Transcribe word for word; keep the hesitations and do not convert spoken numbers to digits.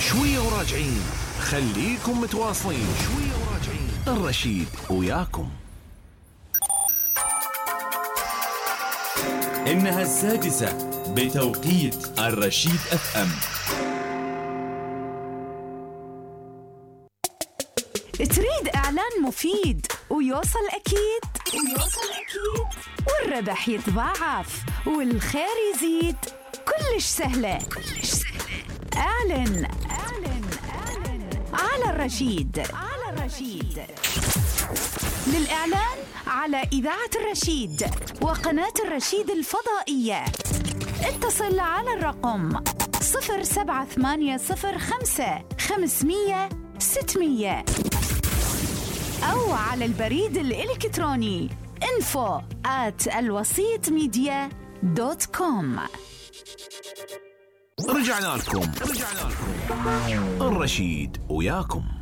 شوية وراجعين، خليكم متواصلين. شوية وراجعين، الرشيد وياكم. إنها السادسة بتوقيت الرشيد أف أم. تريد إعلان مفيد ويوصل أكيد ويوصل أكيد والربح يتضاعف والخير يزيد؟ كلش سهلة كلش سهلة. أعلن أعلن أعلن على الرشيد على الرشيد. للإعلان على إذاعة الرشيد وقناة الرشيد الفضائية اتصل على الرقم صفر سبعة ثمانية صفر خمسة خمسمية ستمية أو على البريد الإلكتروني info at الوسيط ميديا دوت كوم. رجعنا لكم رجعنا لكم الرشيد وياكم.